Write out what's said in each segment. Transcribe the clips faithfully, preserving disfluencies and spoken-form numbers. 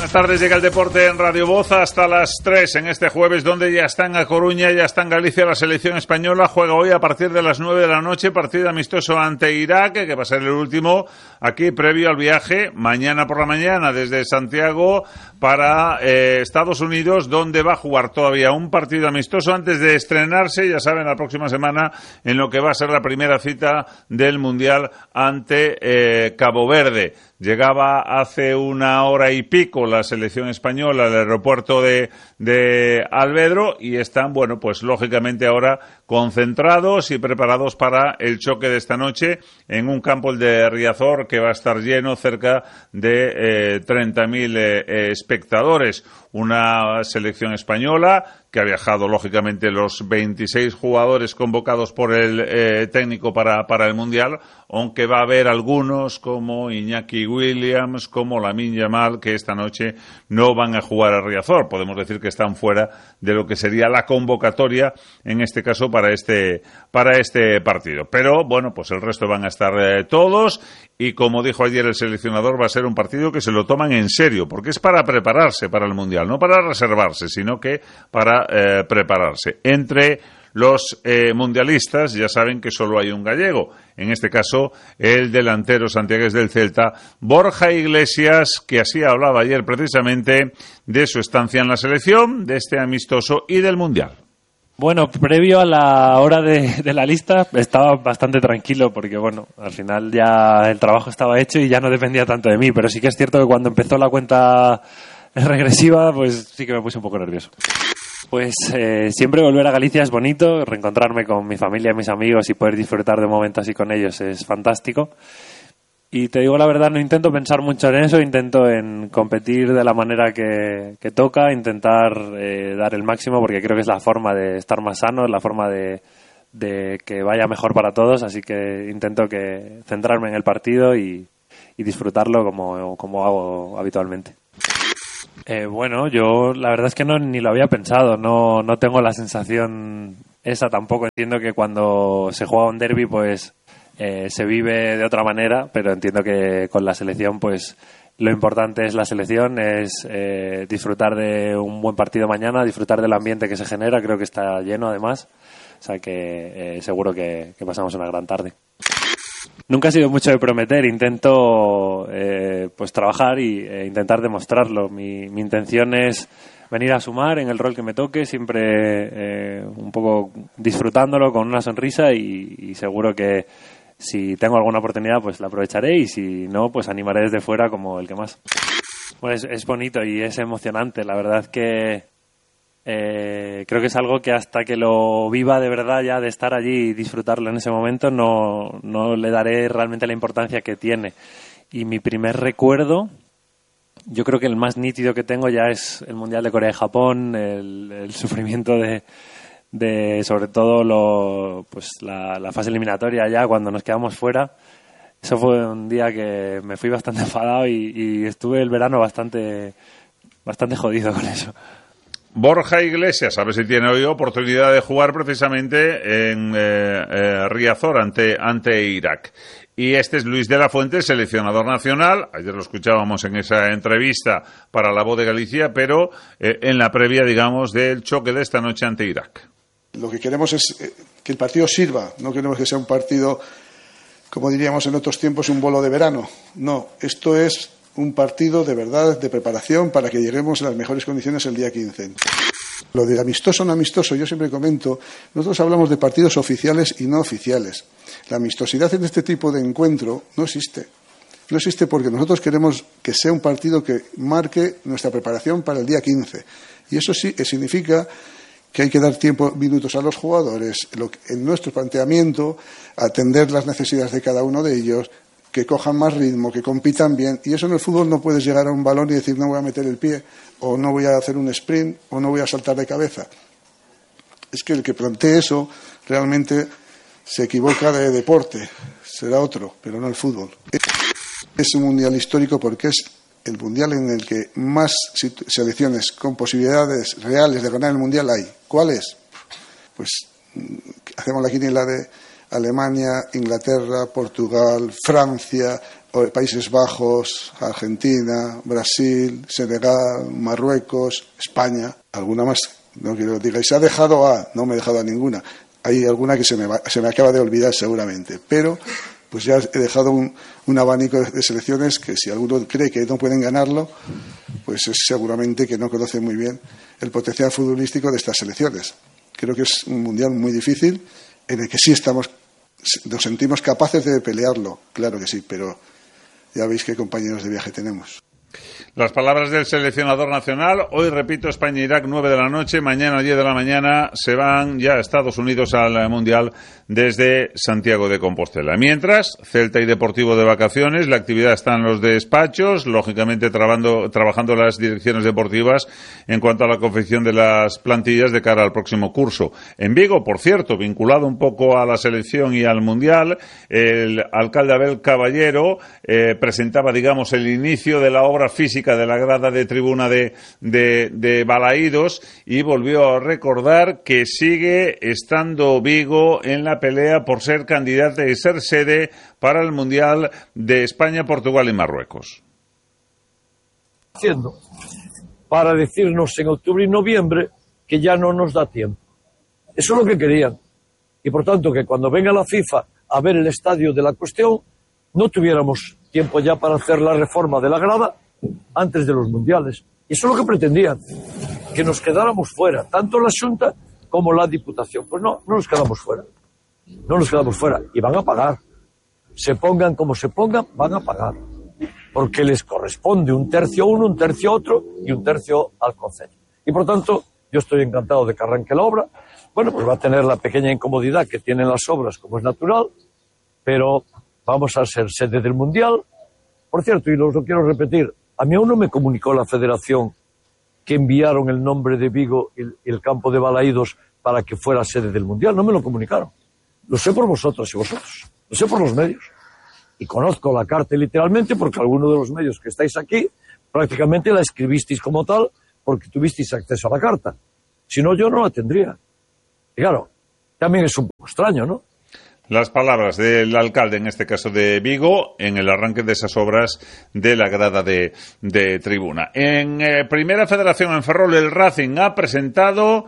Buenas tardes, llega el deporte en Radio Voz hasta las tres en este jueves, donde ya está en A Coruña, ya está en Galicia la selección española. Juega hoy a partir de las nueve de la noche, partido amistoso ante Irak, que va a ser el último aquí previo al viaje mañana por la mañana desde Santiago para eh, Estados Unidos, donde va a jugar todavía un partido amistoso antes de estrenarse, ya saben, la próxima semana en lo que va a ser la primera cita del Mundial ante eh, Cabo Verde. Llegaba hace una hora y pico la selección española al aeropuerto de, de Alvedro y están, bueno, pues lógicamente ahora concentrados y preparados para el choque de esta noche en un campo, el de Riazor, que va a estar lleno, cerca de eh, treinta mil eh, espectadores. Una selección española que ha viajado, lógicamente, los veintiséis jugadores convocados por el eh, técnico para, para el Mundial, aunque va a haber algunos como Iñaki Williams, como Lamine Yamal, que esta noche no van a jugar a Riazor. Podemos decir que están fuera de lo que sería la convocatoria, en este caso, para este, para este partido. Pero, bueno, pues el resto van a estar eh, todos, y como dijo ayer el seleccionador, va a ser un partido que se lo toman en serio, porque es para prepararse para el Mundial, no para reservarse, sino que para eh, prepararse. Entre los eh, mundialistas ya saben que solo hay un gallego, en este caso el delantero santiagués del Celta, Borja Iglesias, que así hablaba ayer precisamente de su estancia en la selección, de este amistoso y del Mundial. Bueno, previo a la hora de, de la lista estaba bastante tranquilo porque, bueno, al final ya el trabajo estaba hecho y ya no dependía tanto de mí, pero sí que es cierto que cuando empezó la cuenta regresiva, pues sí que me puse un poco nervioso. Pues eh, siempre volver a Galicia es bonito, reencontrarme con mi familia, mis amigos y poder disfrutar de momentos así con ellos es fantástico. Y te digo la verdad, no intento pensar mucho en eso, intento en competir de la manera que, que toca, intentar eh, dar el máximo, porque creo que es la forma de estar más sano, es la forma de, de que vaya mejor para todos, así que intento que centrarme en el partido y, y disfrutarlo como, como hago habitualmente. Eh, bueno, yo la verdad es que no ni lo había pensado, no, no tengo la sensación esa tampoco. Entiendo que cuando se juega un derbi pues eh, se vive de otra manera, pero entiendo que con la selección pues lo importante es la selección, es eh, disfrutar de un buen partido mañana, disfrutar del ambiente que se genera, creo que está lleno además, o sea que eh, seguro que, que pasamos una gran tarde. Nunca he sido mucho de prometer, intento eh, pues trabajar y eh, intentar demostrarlo. Mi, mi intención es venir a sumar en el rol que me toque, siempre eh, un poco disfrutándolo con una sonrisa y, y seguro que si tengo alguna oportunidad pues la aprovecharé y si no pues animaré desde fuera como el que más. Pues es bonito y es emocionante, la verdad que Eh, creo que es algo que hasta que lo viva de verdad ya de estar allí y disfrutarlo en ese momento no, no le daré realmente la importancia que tiene. Y mi primer recuerdo, yo creo que el más nítido que tengo ya es el Mundial de Corea y Japón, el, el sufrimiento de, de sobre todo lo, pues la, la fase eliminatoria ya cuando nos quedamos fuera. Eso fue un día que me fui bastante enfadado y, y estuve el verano bastante, bastante jodido con eso. Borja Iglesias, a ver si tiene hoy oportunidad de jugar precisamente en eh, eh, Riazor ante, ante Irak. Y este es Luis de la Fuente, seleccionador nacional. Ayer lo escuchábamos en esa entrevista para La Voz de Galicia, pero eh, en la previa, digamos, del choque de esta noche ante Irak. Lo que queremos es que el partido sirva, no queremos que sea un partido, como diríamos en otros tiempos, un bolo de verano. No, esto es un partido de verdad, de preparación, para que lleguemos en las mejores condiciones el día quince. Lo de amistoso o no amistoso, yo siempre comento, nosotros hablamos de partidos oficiales y no oficiales. La amistosidad en este tipo de encuentro no existe. No existe porque nosotros queremos que sea un partido que marque nuestra preparación para el día quince. Y eso sí significa que hay que dar tiempo, minutos a los jugadores, lo que, en nuestro planteamiento, atender las necesidades de cada uno de ellos, que cojan más ritmo, que compitan bien. Y eso en el fútbol no puedes llegar a un balón y decir no voy a meter el pie, o no voy a hacer un sprint, o no voy a saltar de cabeza. Es que el que plantee eso realmente se equivoca de deporte, será otro, pero no el fútbol. Es un mundial histórico porque es el mundial en el que más selecciones con posibilidades reales de ganar el mundial hay. ¿Cuál es? Pues hacemos la quiniela de Alemania, Inglaterra, Portugal, Francia, Países Bajos, Argentina, Brasil, Senegal, Marruecos, España, alguna más, no quiero que digáis, se ha dejado a, no me he dejado a ninguna, hay alguna que se me, va, se me acaba de olvidar seguramente, pero pues ya he dejado un, un abanico de selecciones que si alguno cree que no pueden ganarlo, pues es seguramente que no conoce muy bien el potencial futbolístico de estas selecciones. Creo que es un mundial muy difícil en el que sí estamos, nos sentimos capaces de pelearlo, claro que sí, pero ya veis qué compañeros de viaje tenemos. Las palabras del seleccionador nacional. Hoy, repito, España-Irak, nueve de la noche. Mañana, diez de la mañana, se van ya a Estados Unidos al Mundial desde Santiago de Compostela. Mientras, Celta y Deportivo de vacaciones. La actividad está en los despachos, lógicamente trabajando, trabajando las direcciones deportivas en cuanto a la confección de las plantillas de cara al próximo curso. En Vigo, por cierto, vinculado un poco a la selección y al Mundial, el alcalde Abel Caballero eh, presentaba, digamos, el inicio de la obra física de la grada de tribuna de, de, de Balaídos, y volvió a recordar que sigue estando Vigo en la pelea por ser candidata y ser sede para el Mundial de España, Portugal y Marruecos. Haciendo para decirnos en octubre y noviembre que ya no nos da tiempo. Eso es lo que querían. Y por tanto que cuando venga la FIFA a ver el estadio de la cuestión, no tuviéramos tiempo ya para hacer la reforma de la grada antes de los mundiales. Y eso es lo que pretendían, que nos quedáramos fuera, tanto la Xunta como la Diputación. Pues no, no nos quedamos fuera. No nos quedamos fuera. Y van a pagar. Se pongan como se pongan, van a pagar. Porque les corresponde un tercio a uno, un tercio a otro y un tercio al concello. Y por tanto, yo estoy encantado de que arranque la obra. Bueno, pues va a tener la pequeña incomodidad que tienen las obras, como es natural, pero vamos a ser sede del Mundial. Por cierto, y lo, lo quiero repetir, a mí aún no me comunicó la Federación que enviaron el nombre de Vigo y el, el campo de Balaídos para que fuera sede del Mundial. No me lo comunicaron. Lo sé por vosotros y vosotros. Lo sé por los medios. Y conozco la carta literalmente porque algunos de los medios que estáis aquí prácticamente la escribisteis como tal porque tuvisteis acceso a la carta. Si no, yo no la tendría. Y claro, también es un poco extraño, ¿no? Las palabras del alcalde, en este caso de Vigo, en el arranque de esas obras de la grada de, de tribuna. En eh, Primera Federación, en Ferrol, el Racing ha presentado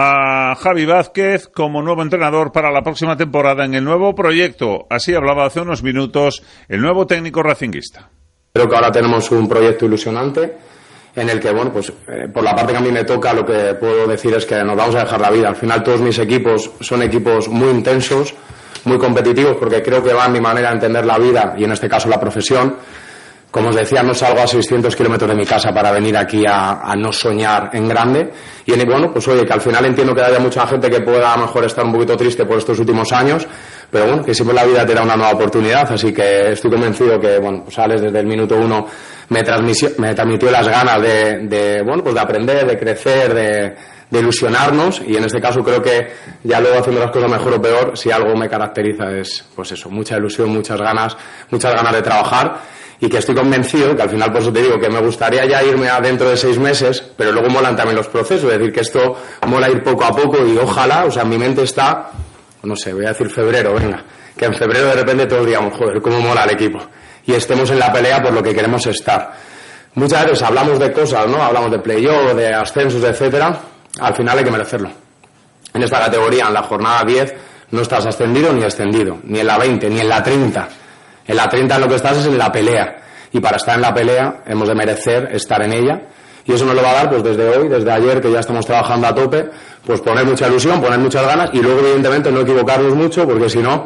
a Javi Vázquez como nuevo entrenador para la próxima temporada en el nuevo proyecto. Así hablaba hace unos minutos el nuevo técnico racinguista. Creo que ahora tenemos un proyecto ilusionante en el que, bueno, pues eh, por la parte que a mí me toca, lo que puedo decir es que nos vamos a dejar la vida. Al final todos mis equipos son equipos muy intensos, muy competitivos, porque creo que va mi manera de entender la vida y en este caso la profesión. Como os decía, no salgo a seiscientos kilómetros de mi casa para venir aquí a, a no soñar en grande. Y en, bueno, pues oye, que al final entiendo que haya mucha gente que pueda a lo mejor estar un poquito triste por estos últimos años, pero bueno, que siempre la vida te da una nueva oportunidad, así que estoy convencido que, bueno, pues Alex desde el minuto uno me transmitió, me transmitió las ganas de, de, bueno, pues de aprender, de crecer, de, de ilusionarnos, y en este caso creo que ya luego haciendo las cosas mejor o peor, si algo me caracteriza es, pues eso, mucha ilusión, muchas ganas, muchas ganas de trabajar. Y que estoy convencido, que al final por eso te digo que me gustaría ya irme a dentro de seis meses, pero luego molan también los procesos, es decir, que esto mola ir poco a poco y ojalá, o sea, mi mente está, no sé, voy a decir febrero, venga, que en febrero de repente todos digamos, joder, cómo mola el equipo, y estemos en la pelea por lo que queremos estar. Muchas veces hablamos de cosas, ¿no? Hablamos de playoff, de ascensos, etcétera, al final hay que merecerlo. En esta categoría, en la jornada diez, no estás ascendido ni ascendido, ni en la veinte, ni en la treinta. En la treinta lo que estás es en la pelea, y para estar en la pelea hemos de merecer estar en ella, y eso nos lo va a dar pues desde hoy, desde ayer, que ya estamos trabajando a tope, pues poner mucha ilusión, poner muchas ganas, y luego evidentemente no equivocarnos mucho, porque si no,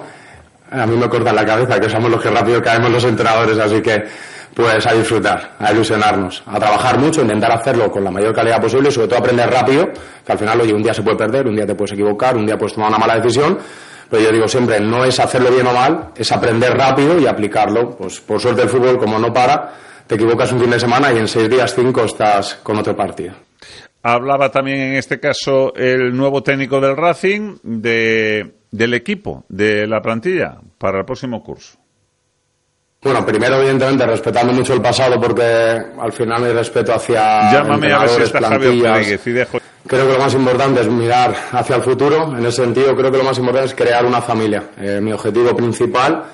a mí me cortan la cabeza, que somos los que rápido caemos los entrenadores, así que pues a disfrutar, a ilusionarnos, a trabajar mucho, intentar hacerlo con la mayor calidad posible y sobre todo aprender rápido, que al final, oye, un día se puede perder, un día te puedes equivocar, un día puedes tomar una mala decisión. Pero yo digo siempre, no es hacerlo bien o mal, es aprender rápido y aplicarlo. Pues por suerte el fútbol, como no para, te equivocas un fin de semana y en seis días, cinco, estás con otro partido. Hablaba también en este caso el nuevo técnico del Racing, de, del equipo, de la plantilla, para el próximo curso. Bueno, primero, evidentemente, respetando mucho el pasado, porque al final hay respeto hacia Llámame a ver si está Javier Pérez y dejo. Creo que lo más importante es mirar hacia el futuro. En ese sentido, creo que lo más importante es crear una familia. Eh, mi objetivo principal,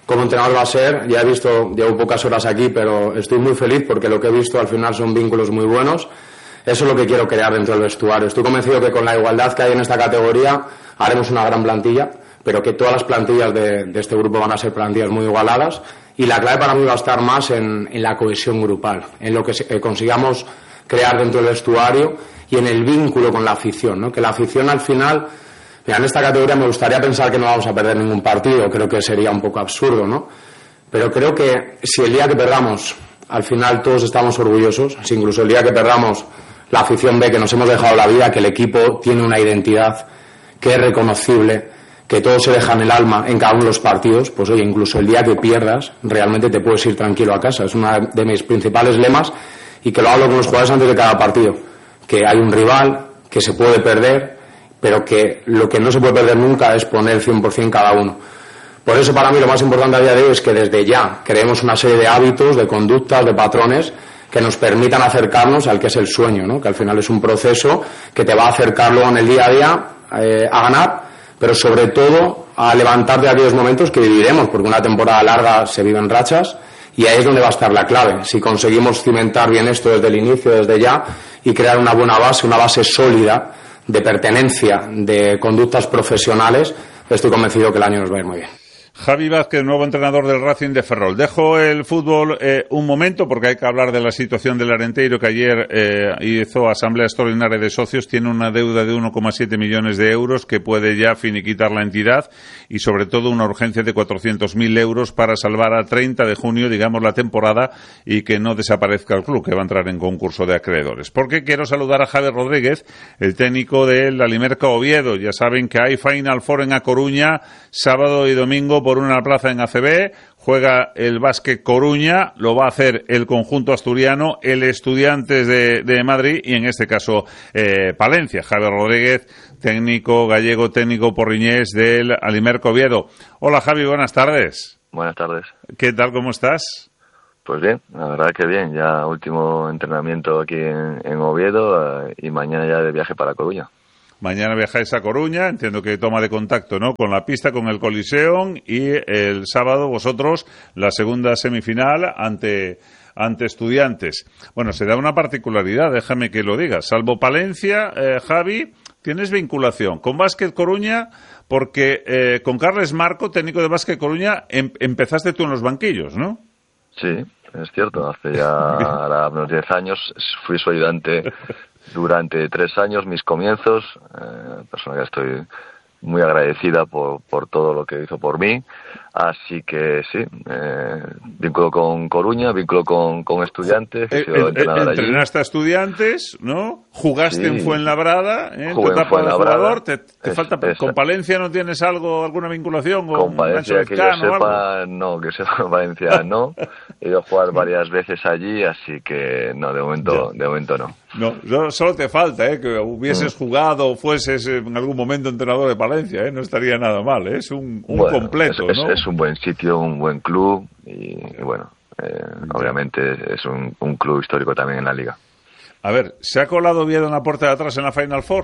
como entrenador va a ser. Ya he visto, llevo pocas horas aquí, pero estoy muy feliz porque lo que he visto al final son vínculos muy buenos. Eso es lo que quiero crear dentro del vestuario. Estoy convencido que con la igualdad que hay en esta categoría haremos una gran plantilla, pero que todas las plantillas de, de este grupo van a ser plantillas muy igualadas, y la clave para mí va a estar más en, en la cohesión grupal, en lo que eh, consigamos crear dentro del vestuario y en el vínculo con la afición, ¿no? Que la afición al final, mira, en esta categoría me gustaría pensar que no vamos a perder ningún partido, creo que sería un poco absurdo, ¿no? Pero creo que si el día que perdamos, al final todos estamos orgullosos, si incluso el día que perdamos la afición ve que nos hemos dejado la vida, que el equipo tiene una identidad que es reconocible, que todo se deja en el alma en cada uno de los partidos, pues oye, incluso el día que pierdas, realmente te puedes ir tranquilo a casa. Es una de mis principales lemas, y que lo hablo con los jugadores antes de cada partido, que hay un rival, que se puede perder, pero que lo que no se puede perder nunca es poner el cien por ciento cada uno. Por eso para mí lo más importante a día de hoy es que desde ya creemos una serie de hábitos, de conductas, de patrones que nos permitan acercarnos al que es el sueño, ¿no? Que al final es un proceso que te va a acercar luego en el día a día eh, a ganar, pero sobre todo a levantarte de aquellos momentos que viviremos, porque una temporada larga se vive en rachas, y ahí es donde va a estar la clave. Si conseguimos cimentar bien esto desde el inicio, desde ya, y crear una buena base, una base sólida de pertenencia, de conductas profesionales, estoy convencido que el año nos va a ir muy bien. Javi Vázquez, nuevo entrenador del Racing de Ferrol. Dejo el fútbol eh, un momento porque hay que hablar de la situación del Arenteiro, que ayer eh, hizo asamblea extraordinaria de socios. Tiene una deuda de uno coma siete millones de euros que puede ya finiquitar la entidad, y sobre todo una urgencia de cuatrocientos mil euros para salvar a treinta de junio, digamos, la temporada, y que no desaparezca el club, que va a entrar en concurso de acreedores. Porque quiero saludar a Javier Rodríguez, el técnico del Alimerca Oviedo. Ya saben que hay Final Four en A Coruña, sábado y domingo, por una plaza en A C B. Juega el Básquet Coruña, lo va a hacer el conjunto asturiano, el Estudiantes de, de Madrid, y en este caso eh, Palencia. Javier Rodríguez, técnico gallego, técnico porriñés del Alimerca Oviedo. Hola Javi, buenas tardes. Buenas tardes. ¿Qué tal, cómo estás? Pues bien, la verdad que bien. Ya último entrenamiento aquí en, en Oviedo, eh, y mañana ya de viaje para Coruña. Mañana viajáis a Coruña, entiendo que toma de contacto, ¿no?, con la pista, con el Coliseum, y el sábado vosotros la segunda semifinal ante ante Estudiantes. Bueno, se da una particularidad, déjame que lo diga. Salvo Palencia, eh, Javi, tienes vinculación con Básquet Coruña, porque eh, con Carles Marco, técnico de Básquet Coruña, em, empezaste tú en los banquillos, ¿no? Sí, es cierto. Hace ya ahora unos diez años fui su ayudante durante tres años, mis comienzos, eh, persona que estoy muy agradecida por, por todo lo que hizo por mí. Así que sí, eh, vínculo con Coruña, vínculo con, con Estudiantes. Eh, eh, entrenaste a Estudiantes, ¿no? Jugaste sí. en Fuenlabrada, ¿eh? En tu etapa de jugador. ¿Te, te es, falta, es, ¿Con Palencia no tienes algo, alguna vinculación? Con Palencia, que yo sepa, no, que sepa Palencia no. He ido a jugar varias veces allí, así que no, de momento, de momento no. No, solo te falta, ¿eh? Que hubieses mm. jugado o fueses en algún momento entrenador de Palencia, ¿eh? No estaría nada mal, ¿eh? Es un, un bueno, completo, es, ¿no? Es, es un buen sitio, un buen club, y, y bueno, eh, obviamente es un, un club histórico también en la liga. A ver, ¿se ha colado Oviedo en la puerta de atrás en la Final Four?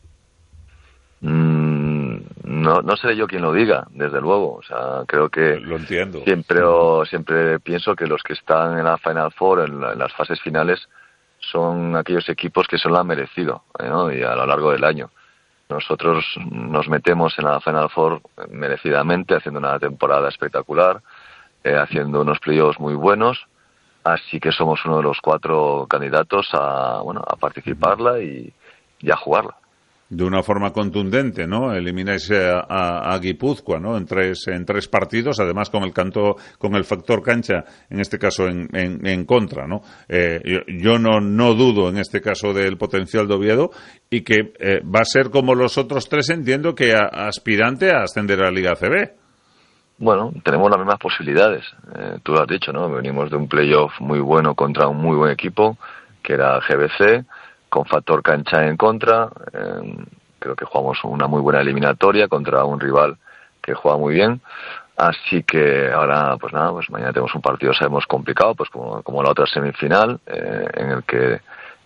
Mm, no, no seré yo quien lo diga, desde luego. O sea, creo que lo entiendo. Siempre, o, siempre pienso que los que están en la Final Four, en, la, en las fases finales, son aquellos equipos que se lo han merecido, ¿no? Y a lo largo del año. Nosotros nos metemos en la Final Four merecidamente, haciendo una temporada espectacular, eh, haciendo unos playoffs muy buenos, así que somos uno de los cuatro candidatos a, bueno, a participarla y, y a jugarla. De una forma contundente, ¿no? Elimináis a, a, a Guipúzcoa, ¿no? En tres, en tres partidos, además con el canto, con el factor cancha, en este caso en, en, en contra, ¿no? Eh, yo, yo no, no dudo en este caso del potencial de Oviedo, y que eh, va a ser como los otros tres, entiendo, que a, aspirante a ascender a la Liga A C B. Bueno, tenemos las mismas posibilidades. Eh, tú lo has dicho, ¿no? Venimos de un playoff muy bueno contra un muy buen equipo, que era G B C, con factor cancha en contra. Eh, creo que jugamos una muy buena eliminatoria contra un rival que juega muy bien. Así que ahora, pues nada, pues mañana tenemos un partido, sabemos, complicado, pues como, como la otra semifinal, eh, en el que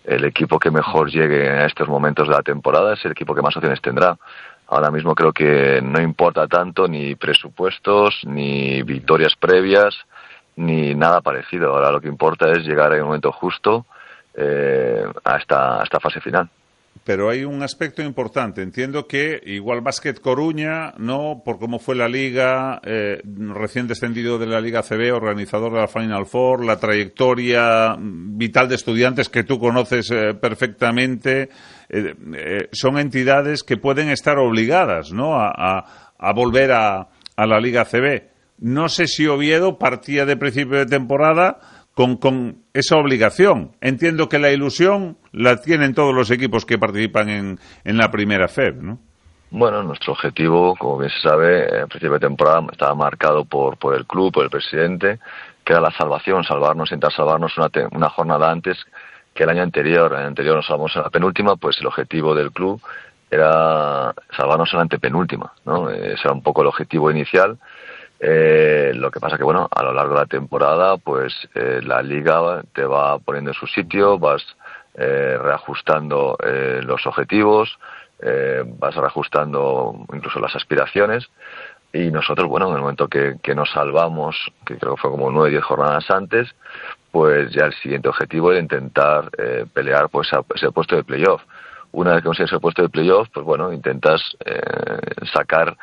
el equipo que mejor llegue a estos momentos de la temporada es el equipo que más opciones tendrá. Ahora mismo creo que no importa tanto ni presupuestos, ni victorias previas, ni nada parecido. Ahora lo que importa es llegar en el momento justo eh, a, esta, a esta fase final. Pero hay un aspecto importante. Entiendo que igual Básquet Coruña, no, por cómo fue la Liga, eh, recién descendido de la Liga A C B, organizador de la Final Four, la trayectoria vital de Estudiantes que tú conoces eh, perfectamente, eh, eh, son entidades que pueden estar obligadas, ¿no?, a, a, a volver a, a la Liga A C B. No sé si Oviedo partía de principio de temporada Con, con esa obligación. Entiendo que la ilusión la tienen todos los equipos que participan en, en la primera F E B, ¿no? Bueno, nuestro objetivo, como bien se sabe, en principio de temporada estaba marcado por, por el club, por el presidente, que era la salvación, salvarnos, intentar salvarnos una, te, una jornada antes que el año anterior. El año anterior nos salvamos en la penúltima, pues el objetivo del club era salvarnos en la antepenúltima, ¿no? Ese era un poco el objetivo inicial. Eh, lo que pasa que, bueno, a lo largo de la temporada, pues eh, la liga te va poniendo en su sitio, vas eh, reajustando eh, los objetivos, eh, vas reajustando incluso las aspiraciones, y nosotros, bueno, en el momento que, que nos salvamos, que creo que fue como nueve o diez jornadas antes, pues ya el siguiente objetivo era intentar eh, pelear pues a, ese puesto de playoff. Una vez que consigues el puesto de playoff, pues bueno, intentas eh, sacar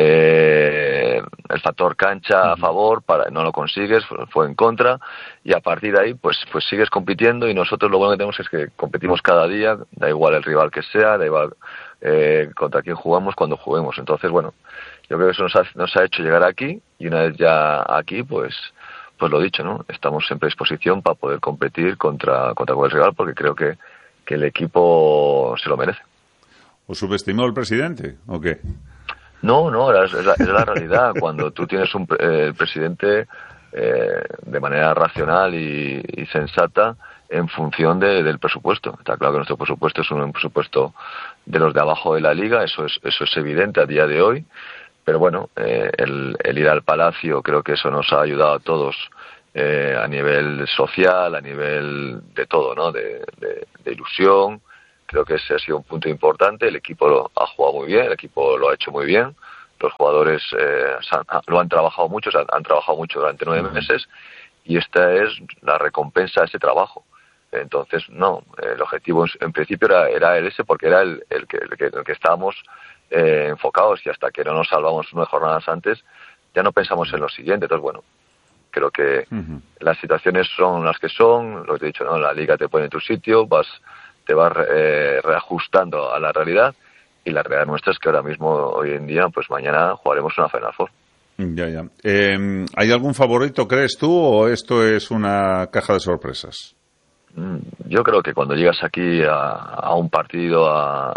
Eh, el factor cancha a favor, para no lo consigues, fue en contra, y a partir de ahí pues pues sigues compitiendo, y nosotros lo bueno que tenemos es que competimos cada día, da igual el rival que sea, da igual eh, contra quién jugamos, cuando juguemos. Entonces, bueno, yo creo que eso nos ha, nos ha hecho llegar aquí, y una vez ya aquí, pues pues lo dicho, ¿no? Estamos en predisposición para poder competir contra contra cualquier rival, porque creo que, que el equipo se lo merece. ¿O subestimó el presidente o qué? No, no, es la, es la realidad. Cuando tú tienes un eh, presidente eh, de manera racional y, y sensata en función de, del presupuesto. Está claro que nuestro presupuesto es un presupuesto de los de abajo de la liga, eso es, eso es evidente a día de hoy, pero bueno, eh, el, el ir al Palacio, creo que eso nos ha ayudado a todos eh, a nivel social, a nivel de todo, ¿no? De, de, de ilusión. Creo que ese ha sido un punto importante. El equipo lo ha jugado muy bien, el equipo lo ha hecho muy bien. Los jugadores eh, han, lo han trabajado mucho, han, han trabajado mucho durante nueve meses, y esta es la recompensa a ese trabajo. Entonces, no, el objetivo en principio era, era el ese, porque era el, el, que, el, que, el que estábamos eh, enfocados, y hasta que no nos salvamos nueve jornadas antes, ya no pensamos en lo siguiente. Entonces, bueno, creo que uh-huh. las situaciones son las que son, lo que he dicho, ¿no? La liga te pone en tu sitio, vas... te vas eh, reajustando a la realidad, y la realidad nuestra es que ahora mismo, hoy en día, pues mañana jugaremos una Final Four. Ya, ya. Eh, ¿Hay algún favorito, crees tú, o esto es una caja de sorpresas? Yo creo que cuando llegas aquí a, a un partido, a,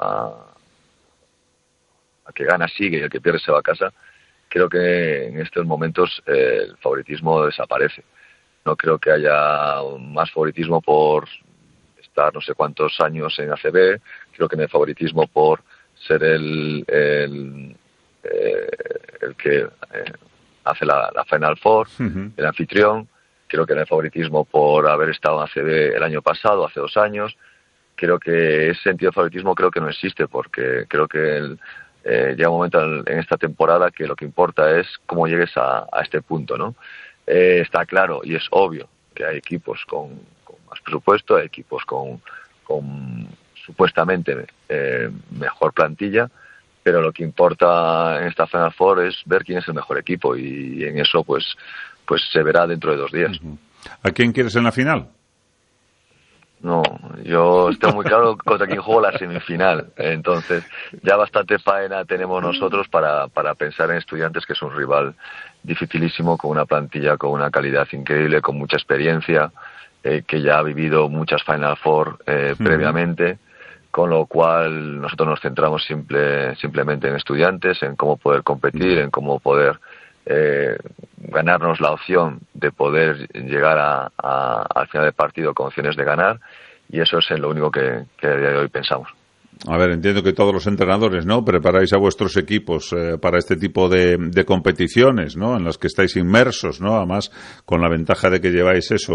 a que gana sigue y el que pierde se va a casa, creo que en estos momentos eh, el favoritismo desaparece. No creo que haya más favoritismo por estar no sé cuántos años en A C B, creo que en el favoritismo por ser el el, eh, el que eh, hace la, la Final Four, uh-huh. el anfitrión, creo que en el favoritismo por haber estado en A C B el año pasado, hace dos años. Creo que ese sentido de favoritismo creo que no existe, porque creo que el, eh, llega un momento en, en esta temporada que lo que importa es cómo llegues a, a este punto, ¿no? Eh, está claro y es obvio que hay equipos con más presupuesto, hay equipos con, con supuestamente eh, mejor plantilla, pero lo que importa en esta Final Four es ver quién es el mejor equipo, y en eso pues pues se verá dentro de dos días. ¿A quién quieres en la final? No, yo estoy muy claro contra quién juego la semifinal, entonces ya bastante faena tenemos nosotros para, para pensar en Estudiantes, que es un rival dificilísimo, con una plantilla con una calidad increíble, con mucha experiencia, Eh, que ya ha vivido muchas Final Four eh, uh-huh. previamente, con lo cual nosotros nos centramos simple, simplemente en Estudiantes, en cómo poder competir, uh-huh. en cómo poder eh, ganarnos la opción de poder llegar a, a, al final del partido con opciones de ganar, y eso es en lo único que, que a día de hoy pensamos. A ver, entiendo que todos los entrenadores, ¿no?, preparáis a vuestros equipos eh, para este tipo de, de competiciones, ¿no?, en las que estáis inmersos, ¿no?, además con la ventaja de que lleváis eso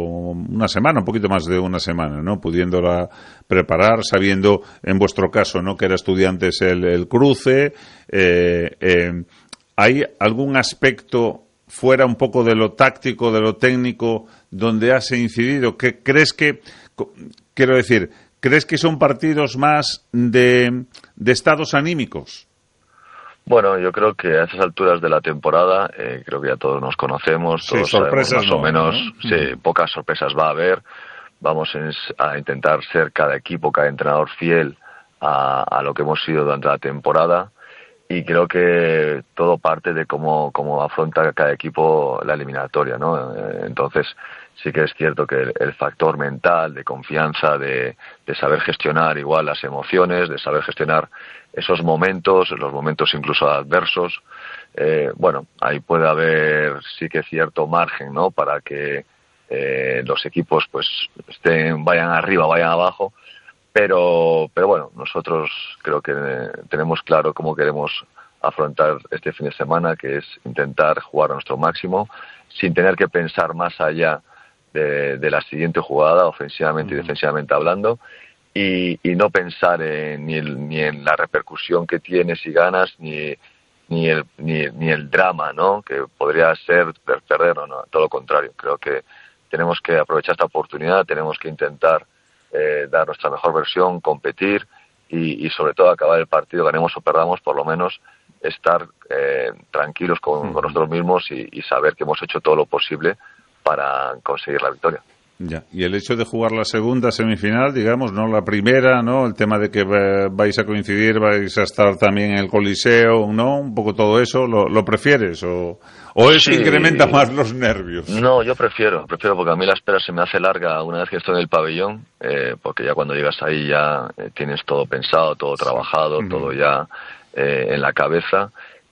una semana, un poquito más de una semana, ¿no?, pudiéndola preparar, sabiendo, en vuestro caso, ¿no?, que era estudiantes el, el cruce. Eh, eh, ¿Hay algún aspecto fuera un poco de lo táctico, de lo técnico, donde has incidido? ¿Qué crees que, quiero decir, ¿crees que son partidos más de, de estados anímicos? Bueno, yo creo que a esas alturas de la temporada, eh, creo que ya todos nos conocemos, todos sí, sorpresas sabemos más no, o menos, ¿no? Sí, pocas sorpresas va a haber. Vamos a intentar ser cada equipo, cada entrenador fiel a, a lo que hemos sido durante la temporada. Y creo que todo parte de cómo, cómo afronta cada equipo la eliminatoria, ¿no? Entonces, sí que es cierto que el, el factor mental, de confianza, de, de saber gestionar igual las emociones, de saber gestionar esos momentos, los momentos incluso adversos, eh, bueno, ahí puede haber sí que cierto margen, ¿no?, para que eh, los equipos pues estén, vayan arriba, vayan abajo. Pero, pero bueno, nosotros creo que tenemos claro cómo queremos afrontar este fin de semana, que es intentar jugar a nuestro máximo, sin tener que pensar más allá de, de la siguiente jugada, ofensivamente y defensivamente hablando, y, y no pensar en, ni, el, ni en la repercusión que tiene si ganas, ni, ni, el, ni, ni el drama, ¿no?, que podría ser perder, no, no, todo lo contrario. Creo que tenemos que aprovechar esta oportunidad, tenemos que intentar Eh, dar nuestra mejor versión, competir y, y sobre todo acabar el partido, ganemos o perdamos, por lo menos estar eh, tranquilos con, con nosotros mismos y, y saber que hemos hecho todo lo posible para conseguir la victoria. Ya. Y el hecho de jugar la segunda semifinal, digamos, no la primera, ¿no?, el tema de que vais a coincidir, vais a estar también en el Coliseo, ¿no?, un poco todo eso, ¿lo, lo prefieres o, o eso sí. incrementa más los nervios? No, yo prefiero, prefiero porque a mí la espera se me hace larga una vez que estoy en el pabellón, eh, porque ya cuando llegas ahí ya eh, tienes todo pensado, todo trabajado, sí. todo ya eh, en la cabeza,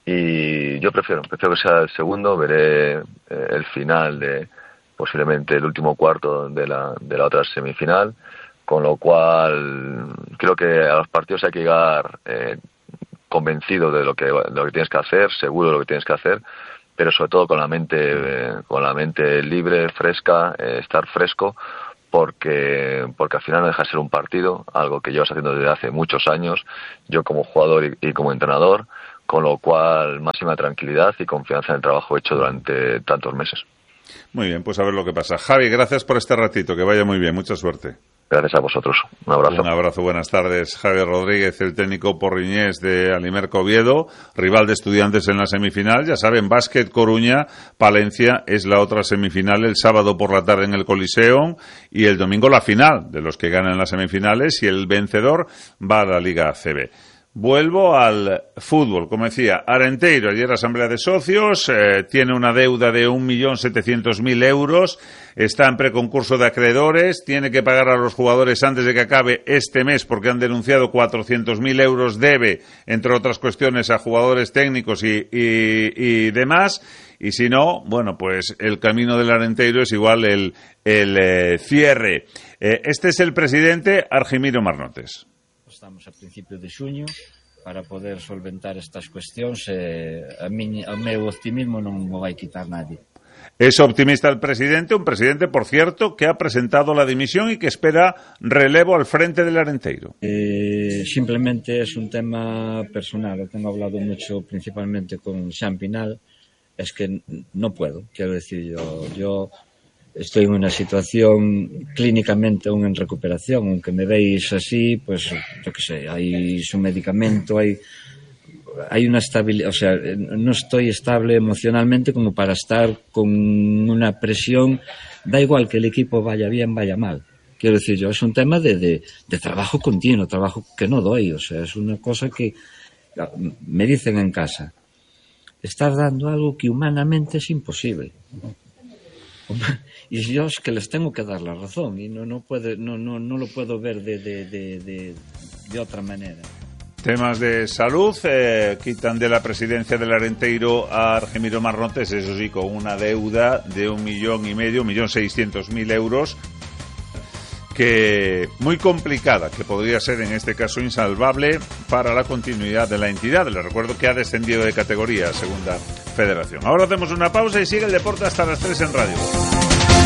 y yo prefiero, prefiero que sea el segundo, veré eh, el final de posiblemente el último cuarto de la, de la otra semifinal, con lo cual creo que a los partidos hay que llegar eh, convencido de lo que, de lo que tienes que hacer, seguro de lo que tienes que hacer, pero sobre todo con la mente, eh, con la mente libre, fresca, eh, estar fresco, porque, porque al final no deja de ser un partido, algo que llevas haciendo desde hace muchos años, yo como jugador y, y como entrenador, con lo cual máxima tranquilidad y confianza en el trabajo hecho durante tantos meses. Muy bien, pues a ver lo que pasa. Javi, gracias por este ratito, que vaya muy bien, mucha suerte. Gracias a vosotros, un abrazo. Un abrazo, buenas tardes. Javi Rodríguez, el técnico porriñés de Alimerco Oviedo, rival de Estudiantes en la semifinal. Ya saben, Básquet Coruña, Palencia es la otra semifinal, el sábado por la tarde en el Coliseo, y el domingo la final, de los que ganan las semifinales, y el vencedor va a la Liga A C B. Vuelvo al fútbol, como decía, Arenteiro, ayer asamblea de socios, eh, tiene una deuda de un millón setecientos mil euros, está en preconcurso de acreedores, tiene que pagar a los jugadores antes de que acabe este mes porque han denunciado cuatrocientos mil euros, debe, entre otras cuestiones, a jugadores técnicos y, y, y demás, y si no, bueno, pues el camino del Arenteiro es igual el, el eh, cierre. Eh, este es el presidente, Argimiro Marnotes. Estamos a principio de xuño para poder solventar estas cuestións e a miña, o meu optimismo non o vai quitar nadie. Es optimista el presidente, un presidente, por cierto, que ha presentado la dimisión y que espera relevo al frente del Arenteiro. Eh, simplemente es un tema personal, lo tengo hablado mucho principalmente con Xan Pinal, es que no puedo, quiero decir, yo... yo estoy en una situación clínicamente aún en recuperación, aunque me veis así, pues yo qué sé, hay su medicamento, hay hay una estabilidad, o sea, no estoy estable emocionalmente como para estar con una presión, da igual que el equipo vaya bien, vaya mal. Quiero decir yo, es un tema de, de, de trabajo continuo, trabajo que no doy, o sea, es una cosa que me dicen en casa, estás dando algo que humanamente es imposible. Y yo es que les tengo que dar la razón y no, no, puede, no, no, no lo puedo ver de, de, de, de, de otra manera. Temas de salud, eh, quitan de la presidencia del Arenteiro a Argimiro Marnotes, eso sí, con una deuda de un millón y medio, un millón seiscientos mil euros, que muy complicada, que podría ser en este caso insalvable para la continuidad de la entidad. Les recuerdo que ha descendido de categoría a Segunda Federación. Ahora hacemos una pausa y sigue el deporte hasta las tres en Radio.